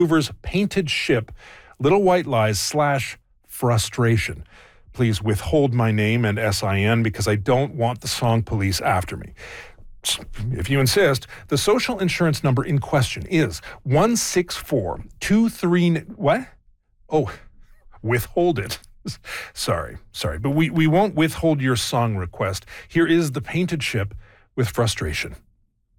Vancouver's Painted Ship, Little White Lies / Frustration. Please withhold my name and SIN because I don't want the song police after me. If you insist, the social insurance number in question is 16423... What? Oh, withhold it. Sorry, but we won't withhold your song request. Here is the Painted Ship with Frustration.